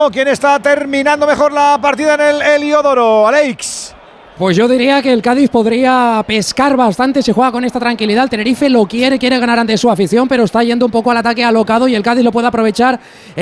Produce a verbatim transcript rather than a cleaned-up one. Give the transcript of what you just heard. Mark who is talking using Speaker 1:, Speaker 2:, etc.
Speaker 1: ¿Quién está terminando mejor la partida en el Heliódoro? Alex.
Speaker 2: Pues yo diría que el Cádiz podría pescar bastante, se juega con esta tranquilidad. El Tenerife lo quiere, quiere ganar ante su afición, pero está yendo un poco al ataque alocado y el Cádiz lo puede aprovechar.